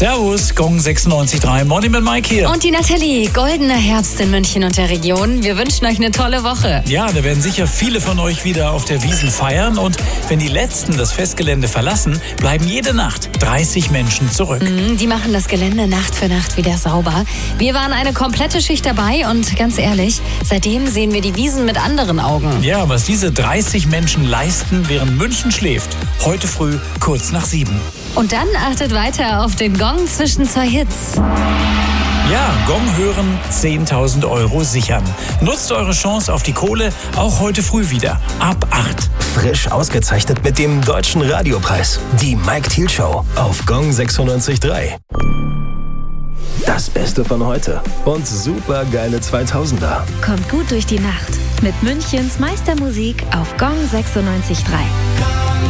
Servus, Gong 96.3, Morning mit Mike hier. Und die Nathalie, goldener Herbst in München und der Region. Wir wünschen euch eine tolle Woche. Ja, da werden sicher viele von euch wieder auf der Wiesn feiern. Und wenn die Letzten das Festgelände verlassen, bleiben jede Nacht 30 Menschen zurück. Die machen das Gelände Nacht für Nacht wieder sauber. Wir waren eine komplette Schicht dabei und ganz ehrlich, seitdem sehen wir die Wiesn mit anderen Augen. Ja, was diese 30 Menschen leisten, während München schläft. Heute früh, kurz nach 7. Und dann achtet weiter auf den Gong zwischen zwei Hits. Ja, Gong hören, 10.000 Euro sichern. Nutzt eure Chance auf die Kohle, auch heute früh wieder, ab 8. Frisch ausgezeichnet mit dem Deutschen Radiopreis. Die Mike Thiel Show auf Gong 96.3. Das Beste von heute und super geile 2000er. Kommt gut durch die Nacht mit Münchens Meistermusik auf Gong 96.3.